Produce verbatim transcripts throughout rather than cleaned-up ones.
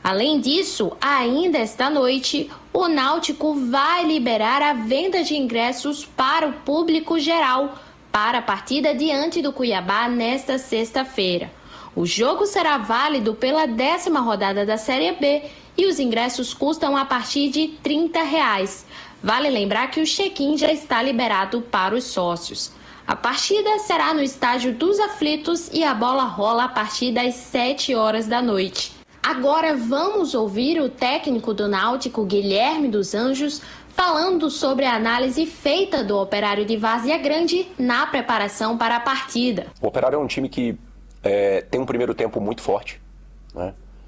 Além disso, ainda esta noite, o Náutico vai liberar a venda de ingressos para o público geral para a partida diante do Cuiabá nesta sexta-feira. O jogo será válido pela décima rodada da Série B e os ingressos custam a partir de trinta reais. Vale lembrar que o check-in já está liberado para os sócios. A partida será no Estádio dos Aflitos e a bola rola a partir das sete horas da noite. Agora vamos ouvir o técnico do Náutico, Guilherme dos Anjos, falando sobre a análise feita do Operário de Várzea Grande na preparação para a partida. O Operário é um time que é, tem um primeiro tempo muito forte, né?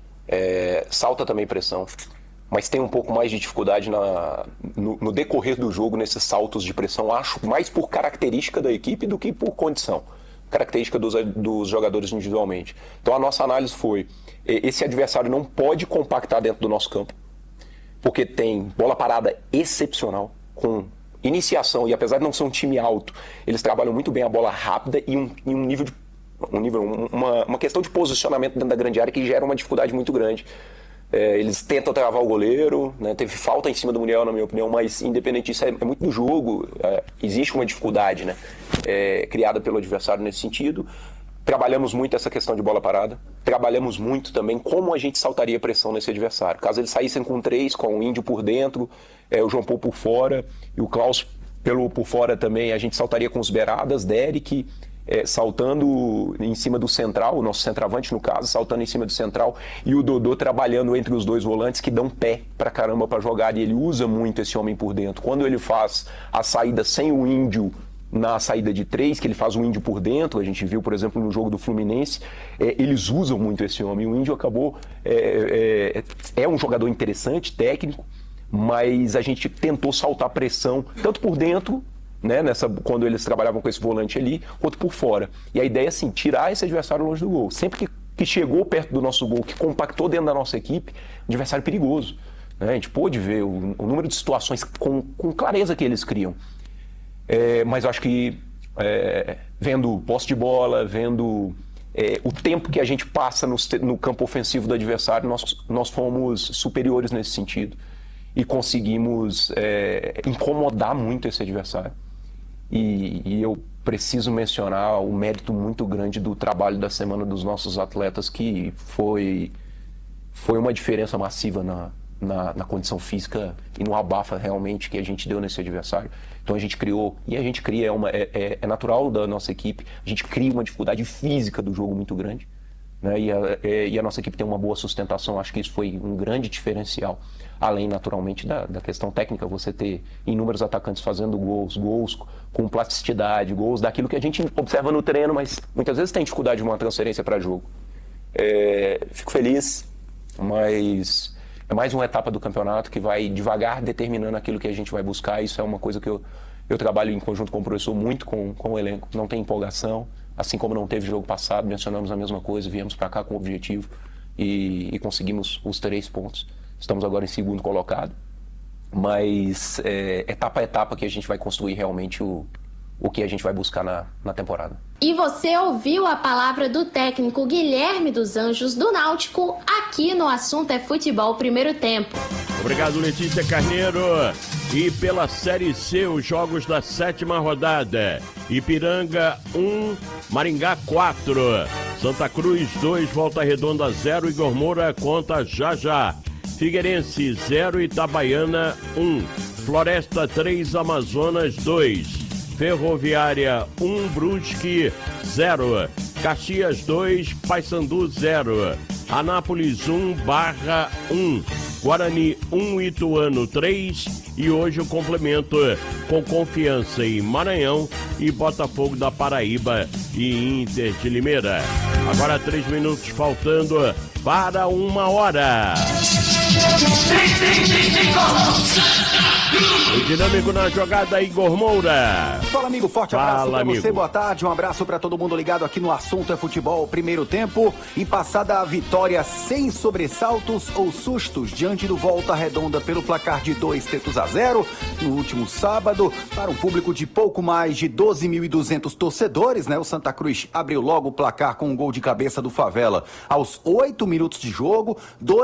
É, salta também pressão, mas tem um pouco mais de dificuldade na, no, no decorrer do jogo nesses saltos de pressão, acho mais por característica da equipe do que por condição, característica dos, dos jogadores individualmente. Então a nossa análise foi, esse adversário não pode compactar dentro do nosso campo, porque tem bola parada excepcional, com iniciação, e apesar de não ser um time alto, eles trabalham muito bem a bola rápida e um, e um nível de um nível, uma, uma questão de posicionamento dentro da grande área que gera uma dificuldade muito grande. É, eles tentam travar o goleiro, né? Teve falta em cima do Muriel, na minha opinião, mas independente disso, é, é muito do jogo, é, existe uma dificuldade, né? É, criada pelo adversário nesse sentido. Trabalhamos muito essa questão de bola parada, trabalhamos muito também como a gente saltaria pressão nesse adversário. Caso eles saíssem com três, com o Índio por dentro, é, o João Paulo por fora e o Klaus pelo, por fora também, a gente saltaria com os beiradas, Derek, É, saltando em cima do central, o nosso centroavante no caso, saltando em cima do central, e o Dodô trabalhando entre os dois volantes que dão pé pra caramba pra jogar, e ele usa muito esse homem por dentro. Quando ele faz a saída sem o Índio na saída de três, que ele faz o Índio por dentro, a gente viu, por exemplo, no jogo do Fluminense, é, eles usam muito esse homem. O Índio acabou, é, é, é um jogador interessante, técnico, mas a gente tentou saltar pressão, tanto por dentro, né, nessa, quando eles trabalhavam com esse volante ali, quanto por fora. E a ideia é assim, tirar esse adversário longe do gol. Sempre que, que chegou perto do nosso gol, que compactou dentro da nossa equipe, adversário perigoso. Né? A gente pôde ver o, o número de situações com, com clareza que eles criam. É, mas eu acho que é, vendo posse de bola, vendo é, o tempo que a gente passa no, no campo ofensivo do adversário, nós, nós fomos superiores nesse sentido. E conseguimos é, incomodar muito esse adversário. E, e eu preciso mencionar o mérito muito grande do trabalho da semana dos nossos atletas, que foi, foi uma diferença massiva na, na, na condição física e no abafa realmente que a gente deu nesse adversário. Então a gente criou, e a gente cria, é, uma, é, é natural da nossa equipe, a gente cria uma dificuldade física do jogo muito grande, né? E, a, é, e a nossa equipe tem uma boa sustentação, acho que isso foi um grande diferencial. Além, naturalmente, da, da questão técnica, você ter inúmeros atacantes fazendo gols, gols com plasticidade, gols daquilo que a gente observa no treino, mas muitas vezes tem dificuldade de uma transferência para jogo. É, fico feliz, mas é mais uma etapa do campeonato que vai devagar determinando aquilo que a gente vai buscar. Isso é uma coisa que eu, eu trabalho em conjunto com o professor, muito com, com o elenco. Não tem empolgação, assim como não teve jogo passado, mencionamos a mesma coisa, viemos para cá com o objetivo e, e conseguimos os três pontos. Estamos agora em segundo colocado, mas é, etapa a etapa que a gente vai construir realmente o, o que a gente vai buscar na, na temporada. E você ouviu a palavra do técnico Guilherme dos Anjos do Náutico aqui no Assunto é Futebol Primeiro Tempo. Obrigado, Letícia Carneiro. E pela Série C, os jogos da sétima rodada. Ipiranga um, Maringá quatro. Santa Cruz dois, Volta Redonda zero, Igor Moura conta já já. Figueirense zero, Itabaiana um, Floresta três, Amazonas dois, Ferroviária um, Brusque zero, Caxias dois, Paysandu zero, Anápolis um, Barra um, Guarani um, Ituano três e hoje o complemento com Confiança em Maranhão e Botafogo da Paraíba e Inter de Limeira. Agora três minutos faltando para uma hora. O dinâmico na jogada, Igor Moura. Fala, amigo, forte Fala, abraço pra amigo. você, boa tarde, um abraço pra todo mundo ligado aqui no Assunto é Futebol, primeiro tempo. E passada a vitória sem sobressaltos ou sustos diante do Volta Redonda pelo placar de dois tetos a zero no último sábado, para um público de pouco mais de doze mil e duzentos torcedores, né? O Santa Cruz abriu logo o placar com um gol de cabeça do Favela aos oito minutos de jogo, dois